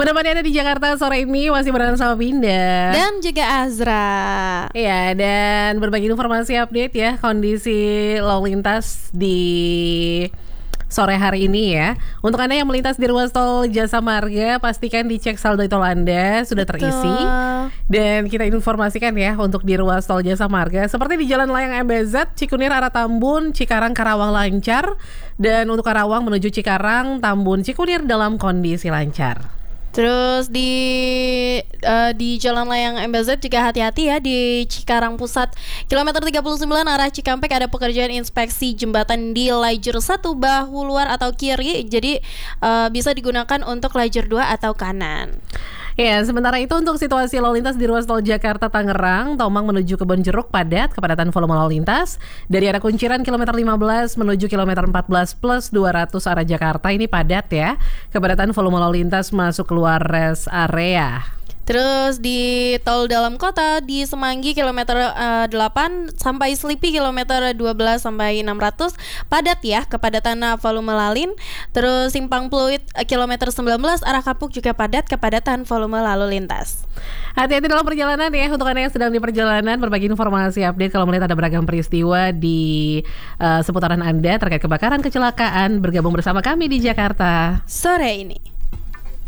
Menemani Anda di Jakarta sore ini masih bareng sama Pinda dan juga Azra. Iya, dan berbagi informasi update ya kondisi lalu lintas di sore hari ini ya. Untuk Anda yang melintas di ruas tol Jasa Marga, pastikan dicek saldo tol Anda sudah terisi. Dan kita informasikan ya untuk di ruas tol Jasa Marga, seperti di Jalan Layang MBZ, Cikunir arah Tambun, Cikarang Karawang lancar. Dan untuk Karawang menuju Cikarang, Tambun, Cikunir dalam kondisi lancar. Terus di Jalan Layang MBZ juga hati-hati ya di Cikarang Pusat kilometer 39 arah Cikampek ada pekerjaan inspeksi jembatan di lajur 1 bahu luar atau kiri. Jadi bisa digunakan untuk lajur 2 atau kanan. Ya, sementara itu untuk situasi lalu lintas di ruas tol Jakarta Tangerang, Tomang menuju Kebonjeruk padat, kepadatan volume lalu lintas dari arah Kunciran kilometer 15 menuju kilometer 14 plus 200 arah Jakarta ini padat ya. Kepadatan volume lalu lintas masuk keluar rest area. Terus di tol dalam kota di Semanggi kilometer 8 sampai Selipi kilometer 12 sampai 600 padat ya, kepadatan volume lalin. Terus Simpang Pluit kilometer 19 arah Kapuk juga padat, kepadatan volume lalu lintas. Hati-hati dalam perjalanan ya, untuk Anda yang sedang di perjalanan, berbagi informasi update kalau melihat ada beragam peristiwa di seputaran Anda terkait kebakaran, kecelakaan, bergabung bersama kami di Jakarta sore ini.